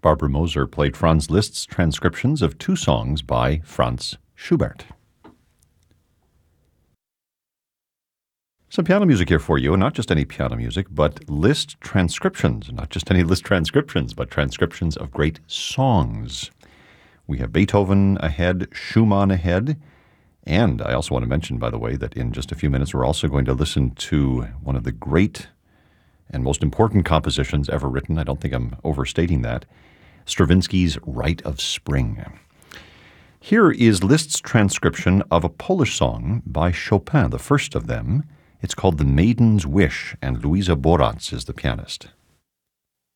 Barbara Moser played Franz Liszt's transcriptions of two songs by Franz Schubert. Some piano music here for you, and not just any piano music, but Liszt transcriptions. Not just any Liszt transcriptions, but transcriptions of great songs. We have Beethoven ahead, Schumann ahead, and I also want to mention, by the way, that in just a few minutes we're also going to listen to one of the great and most important compositions ever written. I don't think I'm overstating that. Stravinsky's Rite of Spring. Here is Liszt's transcription of a Polish song by Chopin, the first of them. It's called The Maiden's Wish, and Luisa Borats is the pianist.